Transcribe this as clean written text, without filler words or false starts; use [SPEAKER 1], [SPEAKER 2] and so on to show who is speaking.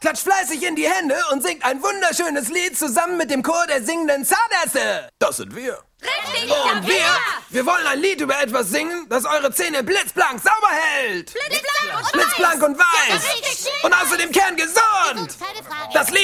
[SPEAKER 1] Klatscht fleißig in die Hände und singt ein wunderschönes Lied zusammen mit dem Chor der singenden Zahnärzte. Das sind wir.
[SPEAKER 2] Richtig,
[SPEAKER 1] Und wir wollen ein Lied über etwas singen, das eure Zähne blitzblank sauber hält.
[SPEAKER 2] Blitzblank und
[SPEAKER 1] Blitzblank und weiß.
[SPEAKER 2] richtig.
[SPEAKER 1] Und außerdem kerngesund. Das Lied